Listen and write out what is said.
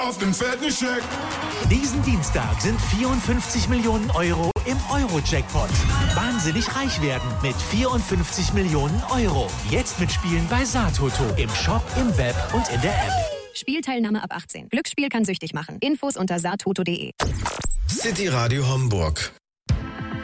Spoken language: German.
Auf den fetten Scheck. Diesen Dienstag sind 54 Millionen Euro im Euro-Jackpot. Wahnsinnig reich werden mit 54 Millionen Euro. Jetzt mitspielen bei Satoto. Im Shop, im Web und in der App. Spielteilnahme ab 18. Glücksspiel kann süchtig machen. Infos unter satoto.de. City Radio Hamburg.